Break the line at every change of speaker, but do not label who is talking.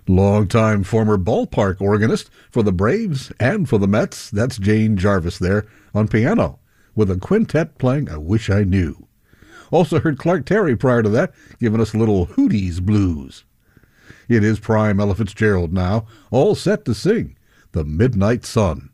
Longtime former ballpark organist for the Braves and for the Mets, that's Jane Jarvis there on piano, with a quintet playing I Wish I Knew. Also heard Clark Terry prior to that, giving us a little Hooties blues. It is prime Ella Fitzgerald now, all set to sing The Midnight Sun.